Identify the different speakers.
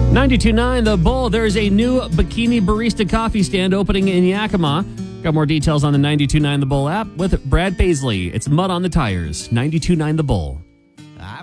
Speaker 1: 92.9 The Bull. There's a new Bikini Barista coffee stand opening in Yakima. Got more details on the 92.9 The Bull app with Brad Paisley. It's mud on the tires. 92.9 The Bull.